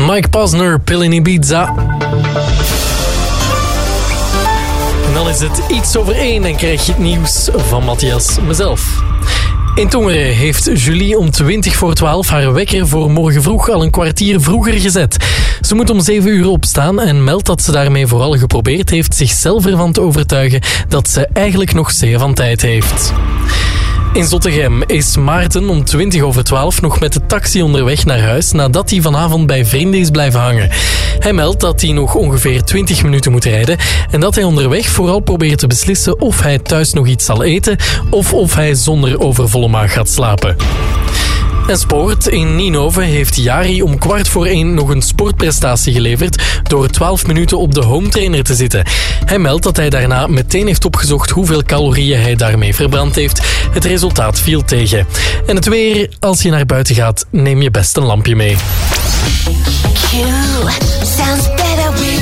Mike Posner, Pil in Ibiza. En dan is het iets over 1 en krijg je het nieuws van Matthias, mezelf. In Tongeren heeft Julie om 12:20 haar wekker voor morgen vroeg al een kwartier vroeger gezet. Ze moet om 7 uur opstaan en meldt dat ze daarmee vooral geprobeerd heeft zichzelf ervan te overtuigen dat ze eigenlijk nog zeer van tijd heeft. In Zottegem is Maarten om 11:20 nog met de taxi onderweg naar huis nadat hij vanavond bij vrienden is blijven hangen. Hij meldt dat hij nog ongeveer 20 minuten moet rijden en dat hij onderweg vooral probeert te beslissen of hij thuis nog iets zal eten of hij zonder overvolle maag gaat slapen. En sport. In Ninove heeft Jari om 1:15 nog een sportprestatie geleverd door 12 minuten op de home trainer te zitten. Hij meldt dat hij daarna meteen heeft opgezocht hoeveel calorieën hij daarmee verbrand heeft. Het resultaat viel tegen. En het weer, als je naar buiten gaat, neem je best een lampje mee. Sounds better with